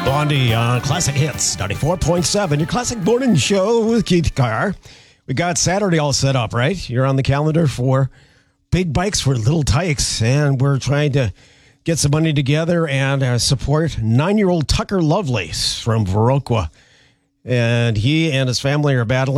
Blondie on Classic Hits 94.7, your classic morning show with Keith Carr. We got Saturday all set up, right? You're on the calendar for Big Bikes for Little Tykes, and we're trying to get some money together and support 9-year-old Tucker Lovelace from Viroqua. And he and his family are battling